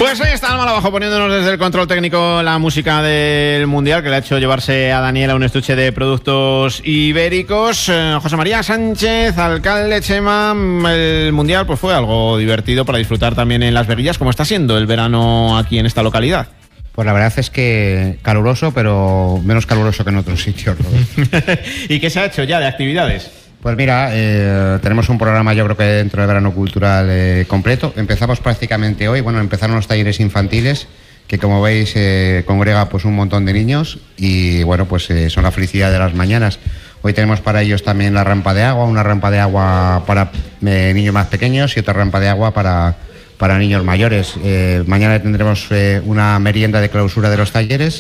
Pues ahí está Alma abajo poniéndonos desde el control técnico la música del Mundial, que le ha hecho llevarse a Daniela un estuche de productos ibéricos. José María Sánchez, alcalde, Chema, el Mundial pues fue algo divertido para disfrutar también en Las Veguillas. ¿Cómo está siendo el verano aquí en esta localidad? Pues la verdad es que caluroso, pero menos caluroso que en otros sitios, ¿no? ¿Y qué se ha hecho ya de actividades? Pues mira, tenemos un programa, yo creo que dentro del verano cultural completo. Empezamos prácticamente hoy, empezaron los talleres infantiles, que como veis congrega pues un montón de niños y bueno, pues son la felicidad de las mañanas. Hoy tenemos para ellos también la rampa de agua, una rampa de agua para niños más pequeños y otra rampa de agua para niños mayores. Mañana tendremos una merienda de clausura de los talleres